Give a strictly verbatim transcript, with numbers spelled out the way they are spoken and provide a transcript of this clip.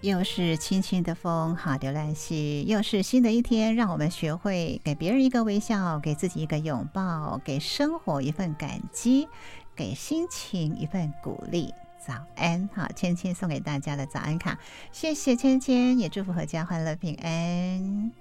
又是轻轻的风，好的兰溪，又是新的一天，让我们学会给别人一个微笑，给自己一个拥抱，给生活一份感激，给心情一份鼓励。早安，好，芊芊送给大家的早安卡，谢谢芊芊，也祝福阖家欢乐平安。